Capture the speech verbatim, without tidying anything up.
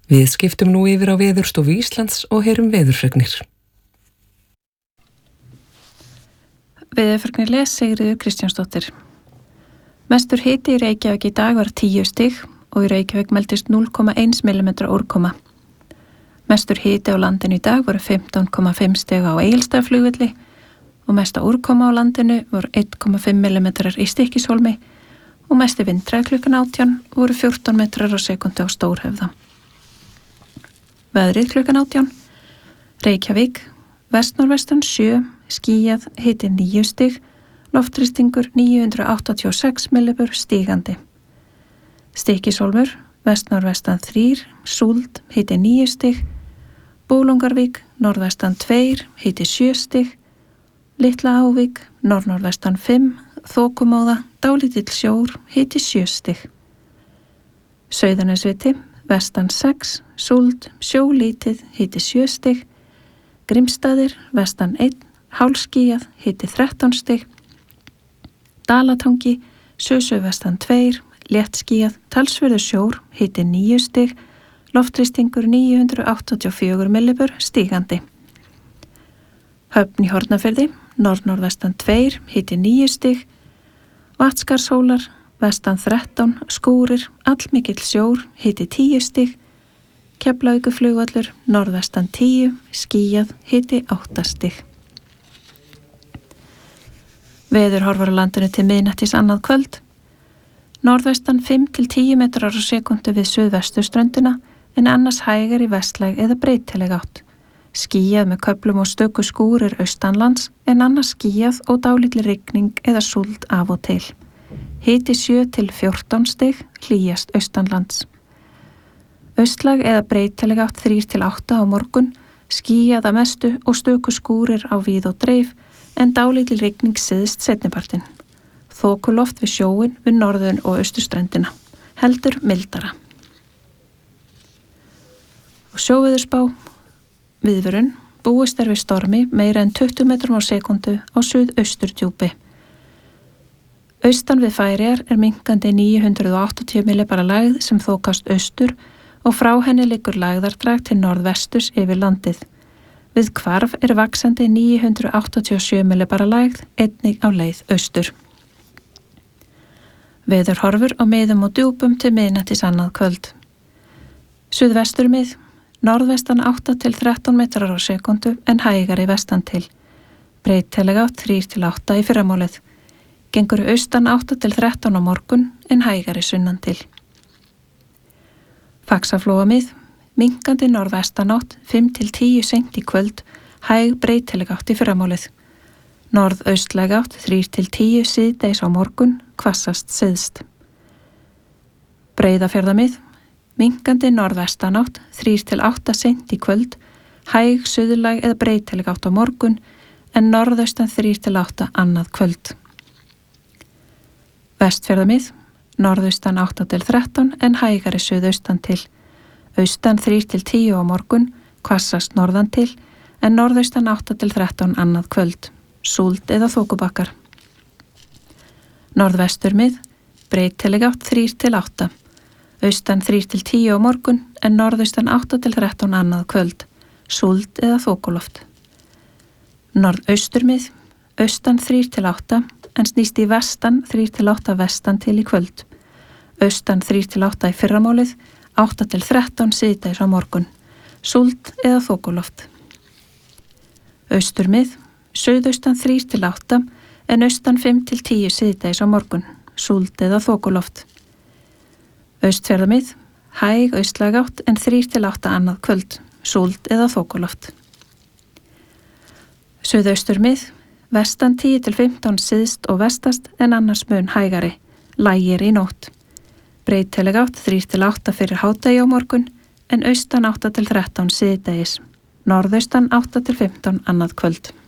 Við skiptum nú yfir á Veðurstofu Íslands og heyrum veðurfregnir. Veðurfregnir les Sigríður Kristjánsdóttir. Mestur hiti í Reykjavík í dag var tíu stig og í Reykjavík meldist núll komma eins millimetra úrkoma. Mestur hiti á landinu í dag voru fimmtán komma fimm stig á Egilsstaðaflugvelli og mesta úrkoma á landinu voru einn komma fimm millimetrar í Stykkishólmi og mesti vindræð klukkan átján voru fjórtán metrar á sekundu á Stórhöfða. Veðrið klukkan átján. Reykjavík, vestnorvestan sjö, skýjað, hiti níu stig, loftþrýstingur níu hundruð áttatíu og sex millibur stígandi. Stykkishólmur, vestnorvestan þrír, súld, hiti níu stig, Bólungarvík, norðvestan tveir, hiti sjö stig, Litla Ávík, norðnorvestan fimm, þokumóða, dálítill sjór, hiti sjö stig. Sauðanesviti, vestan sex, súld, sjólítið, hiti sjö stig, Grímsstaðir, vestan einn, hálfskýjað, hiti þrettán stig, Dalatangi, suðsuðvestan tveir, léttskýjað, talsverður sjór, hiti níu stig, loftþrýstingur níu hundruð áttatíu og fjögur millibur stígandi. Höfn í Hornafirði, norð-norðvestan tveir, hiti níu stig, Vatnskarðshólar, vestan þrettán, skúrir, allmikill sjór, hiti tíu stig, Keflavíkurflugvöllur, norðvestan tíu, skýjað, hiti átta stig. Veður horfar á landinu til miðnættis annað kvöld. Norðvestan fimm til tíu metrar á sekundu við suðvesturströndina en annars hægar í vestlæg eða breytileg átt. Skýjað með köflum og stöku skúrir austanlands en annars skýjað og dálítil rigning eða súld af og til. Hiti sjö til fjórtán stig, hlýjast austanlands. Austlæg eða breytileg átt þrír til átta á morgun, skýjað að mestu og stöku skúrir á víð og dreif en dálítil rigning syðst seinnipartinn. Þokuloft við sjóin við norðun og austurströndina. Heldur mildara. Og sjóveðurspá, viðvörun, búist er við stormi meira en tuttugu metrum á sekundu á suðausturdjúpi. Austan við Færeyjar er minnkandi níu hundruð áttatíu millibara lægð sem þokast austur og frá henni liggur lægðardrag til norðvesturs yfir landið. Við hvarf er vaxandi níu hundruð áttatíu og sjö millibara lægð einnig á leið austur. Veðurhorfur á miðum og djúpum til miðnættis annað kvöld. Suðvesturmið, norðvestan átta til þrettán metrar á sekundu en hægari vestan til. Breytileg átt þrír til átta í fyrramálið. Gengur austan átta til þrettán á morgun en hægari sunnan til. Faxaflóamið, minnkandi norðvestanátt fimm til tíu seint í kvöld, hæg breytileg átt í fyrramálið. Norðaustlæg átt þrír til tíu síðdegis á morgun, hvassast syðst. Breiðafjarðamið, minnkandi norðvestanátt þrír til átta seint í kvöld, hæg suðlæg eða breytileg átt á morgun en norðaustan þrír til átta annað kvöld. Vestfjarðamið, norðaustan átta til þrettán en hægari suðaustan til. Austan þrír til tíu á morgun, hvassast norðan til en norðaustan átta til þrettán annað kvöld. Súld eða þokubakkar. Norðvesturmið, breytileg átt þrír til átta. Austan þrír til tíu á morgun en norðaustan átta til þrettán annað kvöld. Súld eða þokuloft. Norðausturmið, austan þrír til átta en snýst í vestan þrír til átta vestan til í kvöld. Austan þrír til átta í fyrramálið, átta til þrettán síðdegis á morgun. Súld eða þokuloft. Austurmið, suðaustan þrír til átta en austan fimm til tíu síðdegis á morgun. Súld eða þokuloft. Austfjarðamið, hæg austlæg átt en þrír til átta annað kvöld. Súld eða þokuloft. Suðausturmið, vestan tíu til fimmtán syðst og vestast en annars mun hægari, lægir í nótt. Breytileg átt þrír til átta fyrir hádegi á morgun en austan átta til þrettán síðdegis. Norðaustan átta til fimmtán annað kvöld.